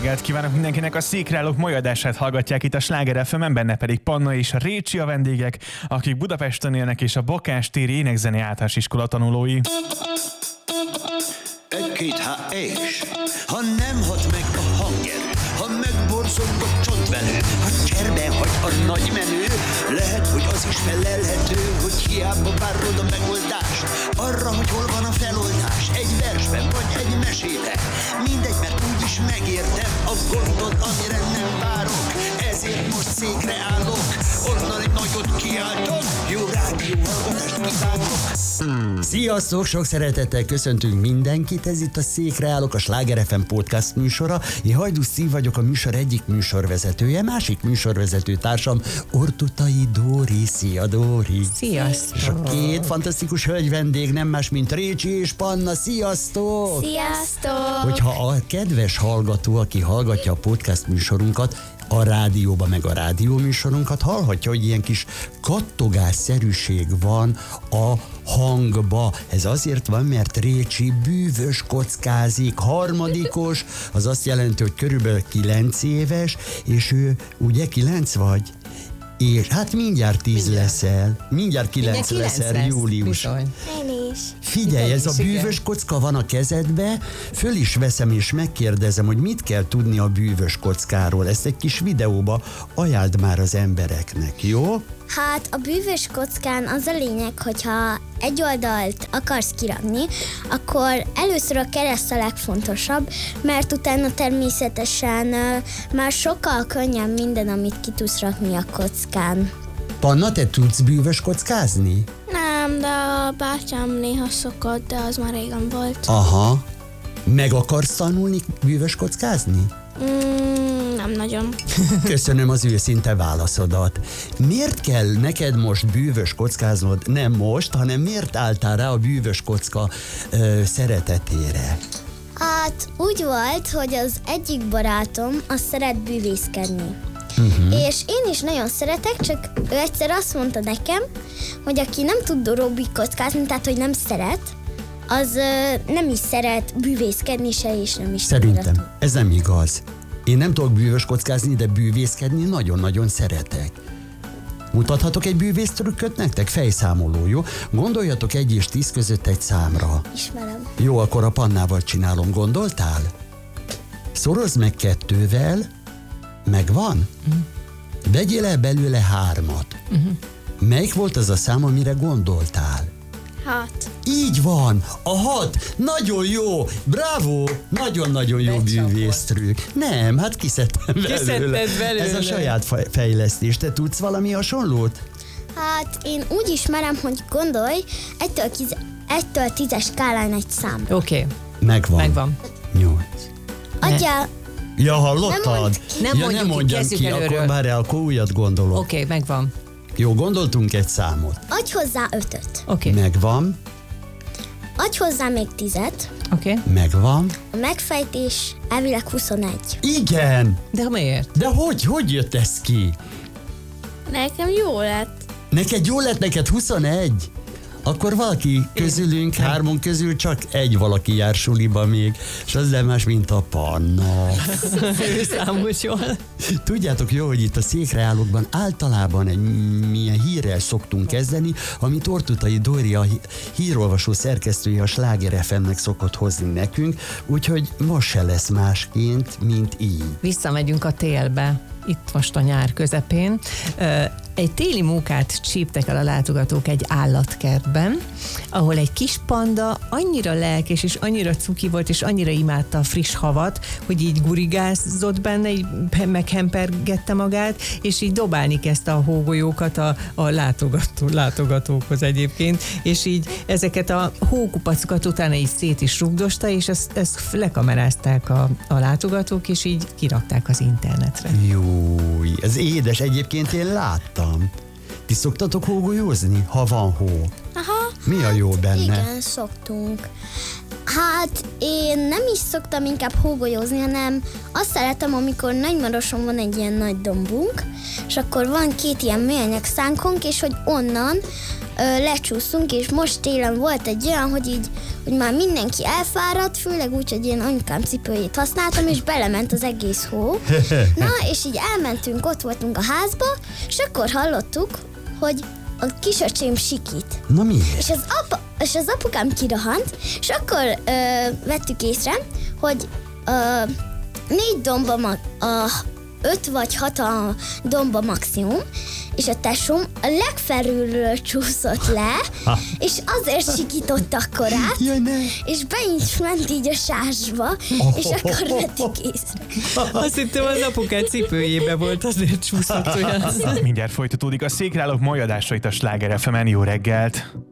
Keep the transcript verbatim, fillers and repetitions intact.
reggelt kívánok mindenkinek, a Székreállók mai adását hallgatják itt a Sláger ef em-en, benne pedig Panna és a Récsi a vendégek, akik Budapesten élnek és a Bakás téri énekzeni általános iskola tanulói. Egy-két há és ha nem hat meg a hangerő, ha megborzong a csontvelő, ha cserben hagy a nagy menő, lehet, hogy az is felelhető, hogy hiába várod a megoldást, arra, hogy hol van a feloldás, egy versben vagy egy mesében, mindegy, mert úgyis megértem a gondot, amire nem várok, ezért most székre állok, onnan egy nagyot kiáltok, jó rádió hallgatást kívánok. Sziasztok, sok szeretettel köszöntünk mindenkit, ez itt a Székre állok, a Sláger ef em podcast műsora. Én Hajdú Szív vagyok, a műsor egyik műsorvezetője, másik műsorvezető társam Ortutai Dóri. Szia, Dóri! Sziasztok! És a két fantasztikus hölgy vendég nem más, mint Récsi és Panna. Sziasztok! Sziasztok! Hogyha a kedves hallgató, aki hallgatja a podcast műsorunkat, a rádióba, meg a rádióműsorunkat hallhatja, hogy ilyen kis kattogásszerűség van a hangba. Ez azért van, mert Récsi bűvös kockázik, harmadikos, az azt jelenti, hogy körülbelül kilenc éves, és ő ugye kilenc vagy? És hát mindjárt tíz mindjárt. leszel. Mindjárt kilenc leszel, lesz, július. Bizony. Én is. Figyelj, ez a bűvös kocka van a kezedbe, föl is veszem és megkérdezem, hogy mit kell tudni a bűvös kockáról. Ezt egy kis videóba ajánld már az embereknek, jó? Hát a bűvös kockán az a lényeg, hogyha egy oldalt akarsz kirakni, akkor először a kereszt a legfontosabb, mert utána természetesen uh, már sokkal könnyebb minden, amit ki tudsz rakni a kockán. Panna, te tudsz bűvös kockázni? Nem, de a bátyám néha szokott, de az már régen volt. Aha. Meg akarsz tanulni bűvös kockázni? Mm, nem nagyon. Köszönöm az őszinte válaszodat. Miért kell neked most bűvös kockáznod? Nem most, hanem miért álltál rá a bűvös kocka ö, szeretetére? Hát úgy volt, hogy az egyik barátom az szeret bűvészkedni. Uh-huh. És én is nagyon szeretek, csak ő egyszer azt mondta nekem, hogy aki nem tud Rubik kockázni, tehát hogy nem szeret, az ö, nem is szeret bűvészkedni se, és nem is Szerintem szeret. ez nem igaz. Én nem tudok bűvös kockázni, de bűvészkedni nagyon-nagyon szeretek. Mutathatok egy bűvésztrükköt nektek? Fejszámoló, jó? Gondoljatok egy és tíz között egy számra. Ismerem. Jó, akkor a Pannával csinálom. Gondoltál? Szorozd meg kettővel. Megvan? Uh-huh. Vegyél el belőle hármat. Uh-huh. Melyik volt az a szám, amire gondoltál? Hát. Így van, a hat, nagyon jó, bravo, nagyon-nagyon jó bűvésztrükk. Nem, hát kiszedtem belőle. belőle. Ez a saját fejlesztés. Te tudsz valami hasonlót? Hát én úgy ismerem, hogy gondolj, egytől, kiz, egytől tízes skálán egy szám. Oké, okay. Megvan. Megvan. Nyolc. Adjál. Ja, hallottad? Nem mond, nem ja, mondjuk nem ki, mondjam kezdjük ki, előről. akkor várjál, akkor újat gondolok. Oké, okay, megvan. Jó, gondoltunk egy számot. Adj hozzá ötöt. Oké. Okay. Megvan, Adj hozzá még tizet. Oké. Okay. megvan. A megfejtés elvileg huszonegy. Igen! De miért? De hogy, hogy jött ez ki? Nekem jó lett. Neked jó lett, neked huszonegy? Akkor valaki közülünk, hármon közül csak egy valaki jár suliba még, és az nem más, mint a Panna. Számos jól. Tudjátok jó, hogy itt a Székreállókban általában egy milyen hírrel szoktunk kezdeni, amit Ortutai Dóri, a hírolvasó szerkesztője a Sláger ef em-nek szokott hozni nekünk, úgyhogy most se lesz másként, mint így. Visszamegyünk a télbe, itt most a nyár közepén. Egy téli mókát csíptek el a látogatók egy állatkertben, ahol egy kis panda annyira lelkes és annyira cuki volt, és annyira imádta a friss havat, hogy így gurigázott benne, így meghempergette magát, és így dobálni kezdte a hógolyókat a, a látogató, látogatókhoz egyébként, és így ezeket a hókupacokat utána így szét is rugdosta, és ezt, ezt lekamerázták a, a látogatók, és így kirakták az internetre. Júj, ez édes, egyébként én láttam. Ti szoktatok hógolyózni, ha van hó? Aha. Mi a jó benne? Igen, szoktunk. Hát én nem is szoktam inkább hógolyózni, hanem azt szeretem, amikor Nagymaroson van egy ilyen nagy dombunk, és akkor van két ilyen műanyag szánkunk, és hogy onnan ö, lecsúszunk, és most télen volt egy olyan, hogy így, hogy már mindenki elfáradt, főleg úgy, hogy én anyukám cipőjét használtam, és belement az egész hó. Na, és így elmentünk, ott voltunk a házba, és akkor hallottuk, hogy a kisöcsém sikít. Na miért? És az, apa, és az apukám kirahant, és akkor ö, vettük észre, hogy ö, négy domba, ma- a öt vagy hat a domba maximum, és a tesóm a legfelülről csúszott le, ha. És azért sikított akkorát, Jaj, ne. és be is ment így a sásba, és akkor vettük észre. Azt hittem, az apukád cipőjébe volt, azért csúszott olyan. Mindjárt folytatódik a Székrálók mai adásait a Sláger ef emen. Jó reggelt!